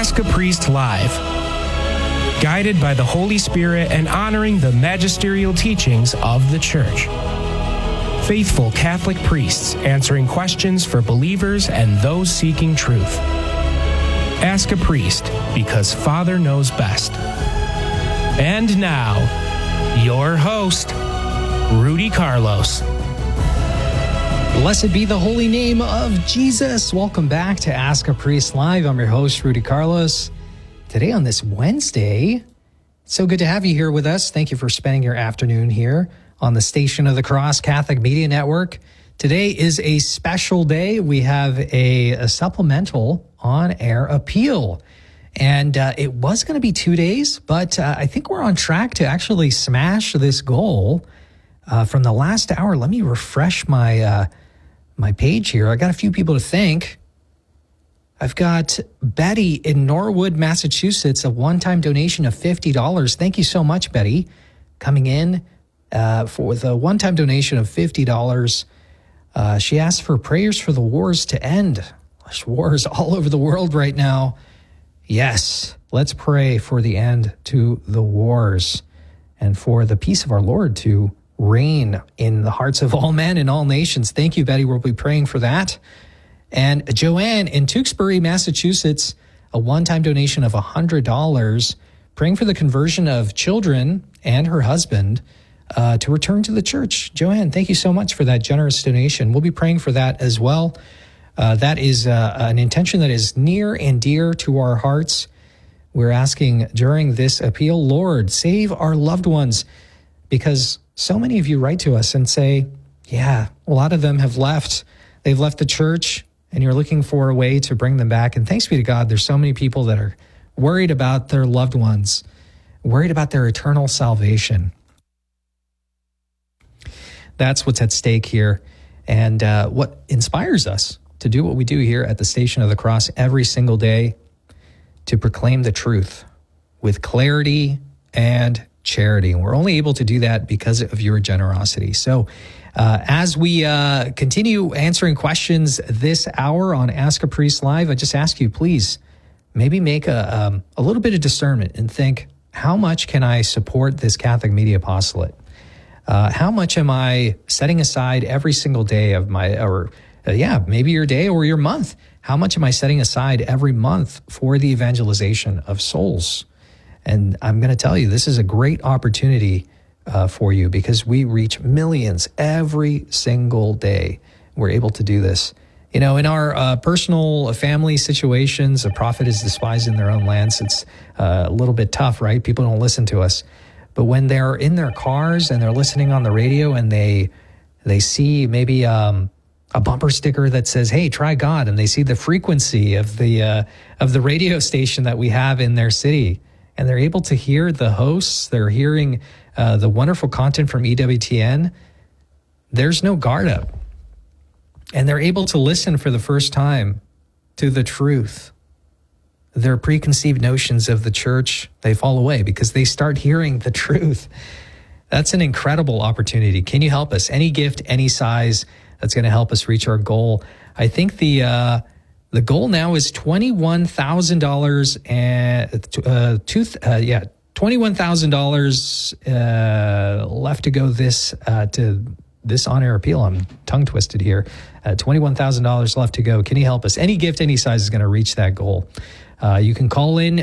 Ask a Priest Live. Guided by the Holy Spirit and honoring the magisterial teachings of the Church. Faithful Catholic priests answering questions for believers and those seeking truth. Ask a Priest, because Father knows best. And now, your host, Rudy Carlos. Blessed be the holy name of Jesus. Welcome back to Ask a Priest Live. I'm your host, Rudy Carlos. Today on this Wednesday, it's so good to have you here with us. Thank you for spending your afternoon here on the Station of the Cross Catholic Media Network. Today is a special day. We have a supplemental on-air appeal. And it was going to be 2 days, but I think we're on track to actually smash this goal from the last hour. Let me refresh my page here. I got a few people to thank. I've got Betty in Norwood, Massachusetts, a one-time donation of $50. Thank you so much, Betty, coming in for the one-time donation of $50. She asked for prayers for the wars to end. There's wars all over the world right now. Yes, let's pray for the end to the wars and for the peace of our Lord to reign in the hearts of all men and all nations. Thank you, Betty. We'll be praying for that. And Joanne in Tewksbury, Massachusetts, a one-time donation of $100, praying for the conversion of children and her husband to return to the church. Joanne, thank you so much for that generous donation. We'll be praying for that as well. That is an intention that is near and dear to our hearts. We're asking during this appeal, Lord, save our loved ones, because so many of you write to us and say, yeah, a lot of them have left. They've left the church, and you're looking for a way to bring them back. And thanks be to God, there's so many people that are worried about their loved ones, worried about their eternal salvation. That's what's at stake here. And what inspires us to do what we do here at the Station of the Cross every single day, to proclaim the truth with clarity and charity. And we're only able to do that because of your generosity. So as we continue answering questions this hour on Ask a Priest Live, I just ask you, please, maybe make a little bit of discernment and think, how much can I support this Catholic Media Apostolate? How much am I setting aside every single day of my, maybe your day or your month? How much am I setting aside every month for the evangelization of souls? And I'm going to tell you, this is a great opportunity for you, because we reach millions every single day. We're able to do this. You know, in our personal family situations, a prophet is despised in their own lands. It's a little bit tough, right? People don't listen to us. But when they're in their cars and they're listening on the radio and they see maybe a bumper sticker that says, hey, try God, and they see the frequency of the radio station that we have in their city, and they're able to hear the hosts, they're hearing the wonderful content from EWTN, there's no guard up. And they're able to listen for the first time to the truth. Their preconceived notions of the church, they fall away because they start hearing the truth. That's an incredible opportunity. Can you help us? Any gift, any size, that's going to help us reach our goal. I think the goal now is $21,000 and $21,000 left to go to this on-air appeal. I'm tongue twisted here. $21,000 left to go. Can you help us? Any gift, any size is going to reach that goal. You can call in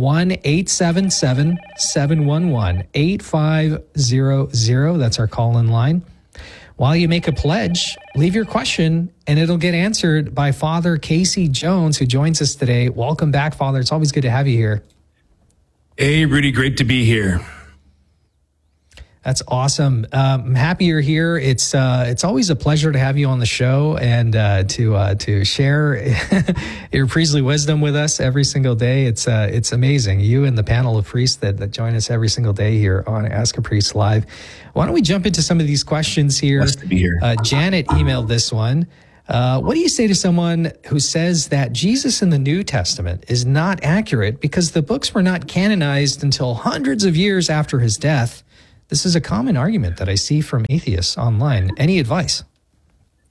1-877-711-8500. That's our call-in line. While you make a pledge, leave your question, and it'll get answered by Father Casey Jones, who joins us today. Welcome back, Father. It's always good to have you here. Hey, Rudy. Great to be here. That's awesome. I'm happy you're here. It's always a pleasure to have you on the show and to share your priestly wisdom with us every single day. It's amazing. You and the panel of priests that join us every single day here on Ask a Priest Live. Why don't we jump into some of these questions here? Blessed to be here. Janet emailed this one. What do you say to someone who says that Jesus in the New Testament is not accurate because the books were not canonized until hundreds of years after his death? This is a common argument that I see from atheists online. Any advice?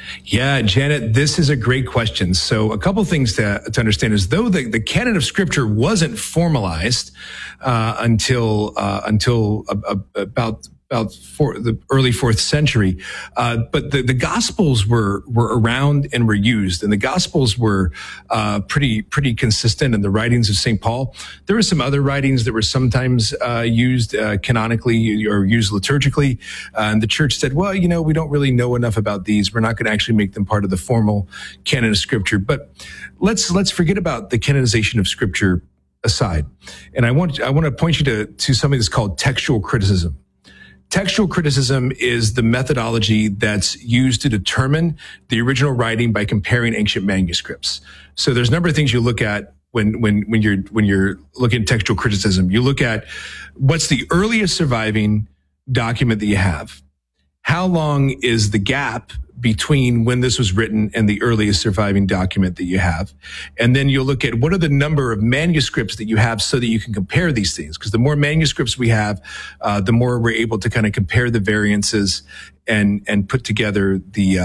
Yeah, Janet, this is a great question. So a couple things to understand is though the canon of Scripture wasn't formalized until about the early 4th century, but the Gospels were around and were used, and the Gospels were pretty consistent in the writings of St. Paul. There were some other writings that were sometimes used canonically or used liturgically, and the church said, well, we don't really know enough about these. We're not going to actually make them part of the formal canon of Scripture. But let's forget about the canonization of Scripture aside, and I want to point you to something that's called textual criticism. Textual criticism is the methodology that's used to determine the original writing by comparing ancient manuscripts. So there's a number of things you look at when you're looking at textual criticism. You look at what's the earliest surviving document that you have. How long is the gap between when this was written and the earliest surviving document that you have? And then you'll look at what are the number of manuscripts that you have so that you can compare these things. Because the more manuscripts we have, the more we're able to kind of compare the variances and put together the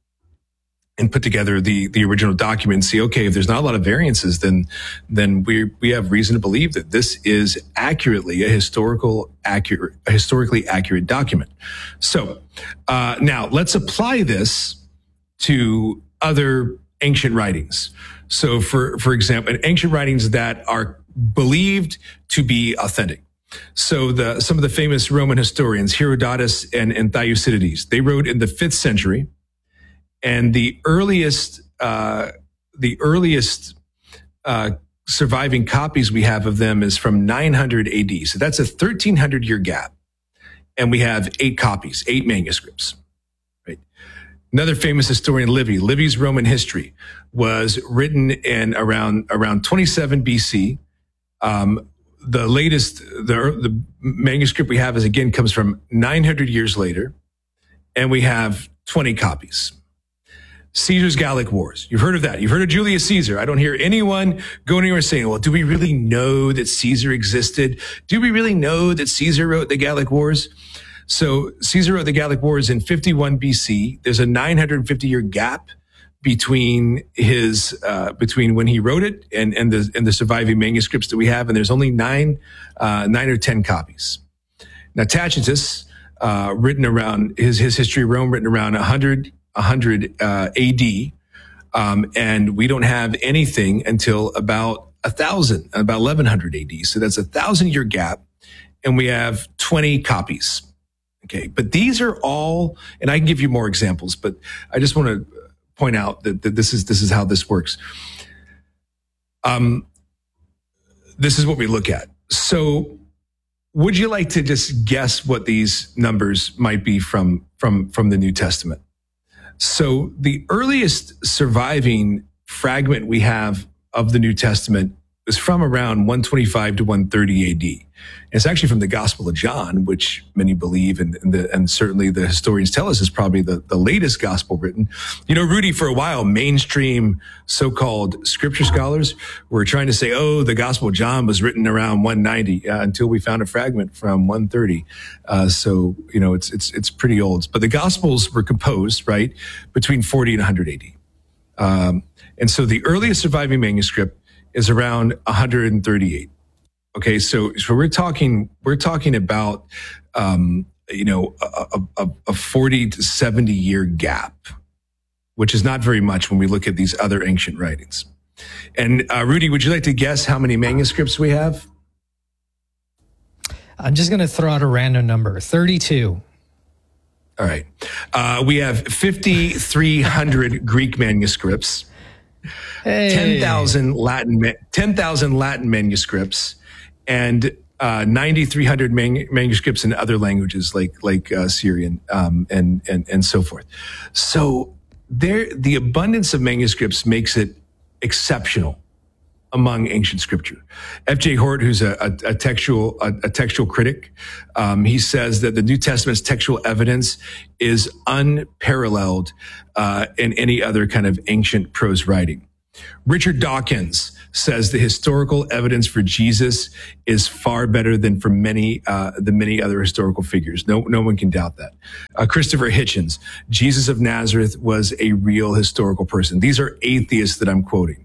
original document and see, okay, if there's not a lot of variances, then we have reason to believe that this is accurately a historically accurate document. So now let's apply this to other ancient writings. So for example, ancient writings that are believed to be authentic. So some of the famous Roman historians, Herodotus and Thucydides, they wrote in the 5th century. And the earliest surviving copies we have of them is from 900 AD. So that's a 1300-year gap. And we have 8 copies, 8 manuscripts. Right. Another famous historian, Livy. Livy's Roman history was written in around 27 BC. The latest, the manuscript we have comes from 900 years later. And we have 20 copies. Caesar's Gallic Wars. You've heard of that. You've heard of Julius Caesar. I don't hear anyone going anywhere saying, well, do we really know that Caesar existed? Do we really know that Caesar wrote the Gallic Wars? So Caesar wrote the Gallic Wars in 51 BC. There's a 950-year gap between when he wrote it and the surviving manuscripts that we have. And there's only 9 or 10 copies. Now, Tacitus, written around his history of Rome, written around 100 AD, and we don't have anything until about 1100 AD. So that's a 1,000-year gap, and we have 20 copies. Okay, but these are all, and I can give you more examples, but I just want to point out that this is how this works. This is what we look at. So, would you like to just guess what these numbers might be from the New Testament? So the earliest surviving fragment we have of the New Testament is from around 125 to 130 AD. And it's actually from the Gospel of John, which many believe, and certainly the historians tell us is probably the latest gospel written. Rudy, for a while, mainstream so-called scripture scholars were trying to say, the Gospel of John was written around 190 until we found a fragment from 130. So it's pretty old. But the Gospels were composed, right, between 40 and 100 AD. And so the earliest surviving manuscript is around 138. Okay, so we're talking about a 40 to 70 year gap, which is not very much when we look at these other ancient writings. And Rudy, would you like to guess how many manuscripts we have? I'm just going to throw out a random number, 32. All right, we have 5,300 Greek manuscripts. Hey. 10,000 Latin manuscripts, and 9,300 manuscripts in other languages like Syrian and so forth. So the abundance of manuscripts makes it exceptional among ancient scripture. F.J. Hort, who's a textual critic, he says that the New Testament's textual evidence is unparalleled in any other kind of ancient prose writing. Richard Dawkins says the historical evidence for Jesus is far better than for many other historical figures. No one can doubt that. Christopher Hitchens, Jesus of Nazareth was a real historical person. These are atheists that I'm quoting.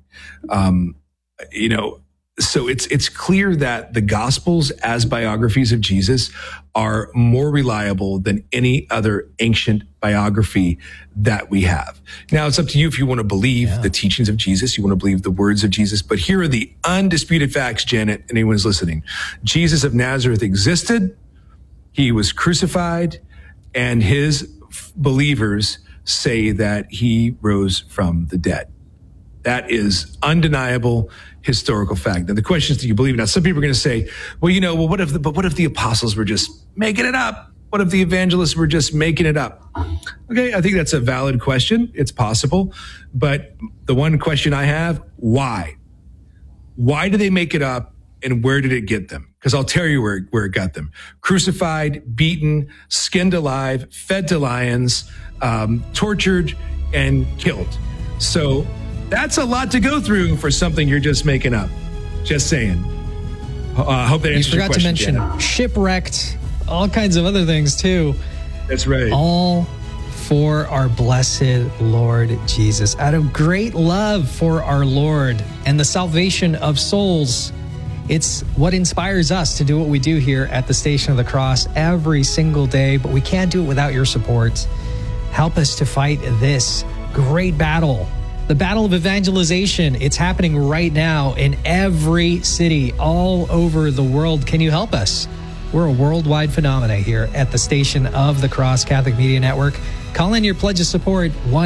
So it's clear that the Gospels as biographies of Jesus are more reliable than any other ancient biography that we have. Now, it's up to you if you want to believe the teachings of Jesus, you want to believe the words of Jesus, but here are the undisputed facts, Janet, anyone's listening. Jesus of Nazareth existed, he was crucified, and his believers say that he rose from the dead. That is undeniable historical fact. Now, the question is, do you believe it? Now, some people are going to say, what if the apostles were just making it up? What if the evangelists were just making it up? Okay, I think that's a valid question. It's possible. But the one question I have, why? Why do they make it up, and where did it get them? Because I'll tell you where it got them. Crucified, beaten, skinned alive, fed to lions, tortured, and killed. So that's a lot to go through for something you're just making up. Just saying. Hope that answers your question. You forgot to mention shipwrecked, all kinds of other things too. That's right. All for our blessed Lord Jesus. Out of great love for our Lord and the salvation of souls. It's what inspires us to do what we do here at the Station of the Cross every single day, but we can't do it without your support. Help us to fight this great battle. The battle of evangelization, it's happening right now in every city all over the world. Can you help us? We're a worldwide phenomenon here at the Station of the Cross Catholic Media Network. Call in your pledge of support,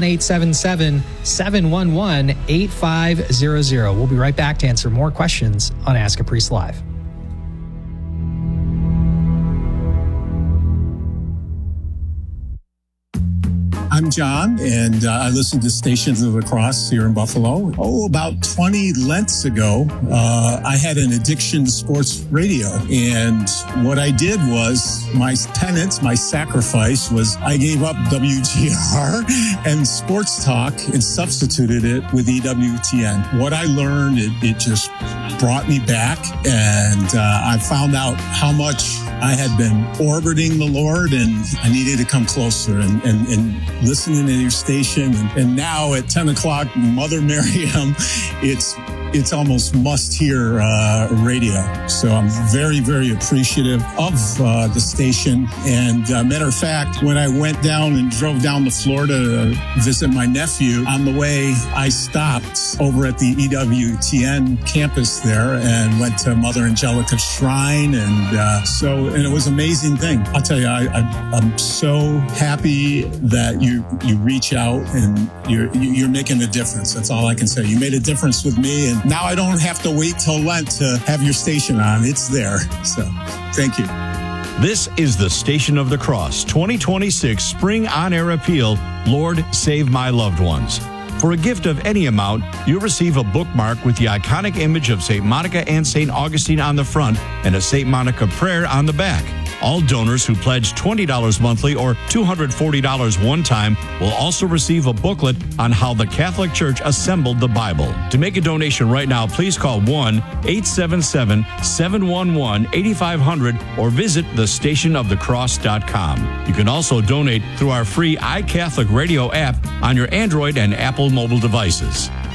1-877-711-8500. We'll be right back to answer more questions on Ask a Priest Live. I'm John, and I listen to Stations of the Cross here in Buffalo. About 20 Lents ago, I had an addiction to sports radio. And what I did was, my penance, my sacrifice was I gave up WGR and sports talk and substituted it with EWTN. What I learned, it just brought me back, and I found out how much I had been orbiting the Lord, and I needed to come closer and listening to your station. And now at 10 o'clock, Mother Miriam, it's almost must-hear radio. So I'm very, very appreciative of the station. And matter of fact, when I went down and drove down to Florida to visit my nephew, on the way, I stopped over at the EWTN campus there and went to Mother Angelica's shrine. And and it was an amazing thing. I'll tell you, I'm so happy that you reach out and you're making a difference. That's all I can say. You made a difference with me, and now I don't have to wait till Lent to have your station on. It's there. So thank you. This is the Station of the Cross 2026 Spring On-Air Appeal, Lord, Save My Loved Ones. For a gift of any amount, you'll receive a bookmark with the iconic image of St. Monica and St. Augustine on the front and a St. Monica prayer on the back. All donors who pledge $20 monthly or $240 one time will also receive a booklet on how the Catholic Church assembled the Bible. To make a donation right now, please call 1-877-711-8500 or visit thestationofthecross.com. You can also donate through our free iCatholic Radio app on your Android and Apple mobile devices.